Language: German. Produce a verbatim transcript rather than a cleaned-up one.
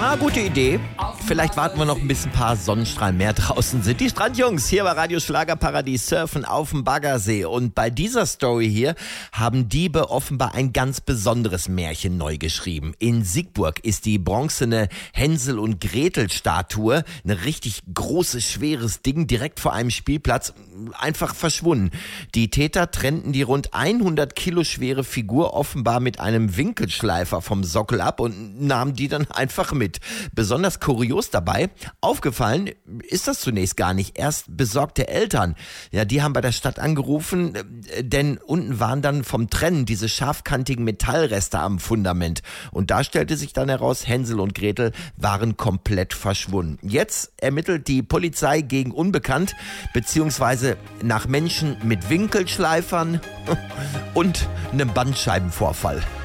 Ah, gute Idee. Vielleicht warten wir noch ein bisschen ein paar Sonnenstrahlen mehr draußen sind. Die Strandjungs hier bei Radio Schlagerparadies surfen auf dem Baggersee. Und bei dieser Story hier haben Diebe offenbar ein ganz besonderes Märchen neu geschrieben. In Siegburg ist die bronzene Hänsel- und Gretel-Statue, ein richtig großes, schweres Ding, direkt vor einem Spielplatz, einfach verschwunden. Die Täter trennten die rund hundert Kilo schwere Figur offenbar mit einem Winkelschleifer vom Sockel ab und nahmen die dann einfach mit. Besonders kurios dabei, aufgefallen ist das zunächst gar nicht. Erst besorgte Eltern, ja, die haben bei der Stadt angerufen, denn unten waren dann vom Trennen diese scharfkantigen Metallreste am Fundament. Und da stellte sich dann heraus, Hänsel und Gretel waren komplett verschwunden. Jetzt ermittelt die Polizei gegen Unbekannt, beziehungsweise nach Menschen mit Winkelschleifern und einem Bandscheibenvorfall.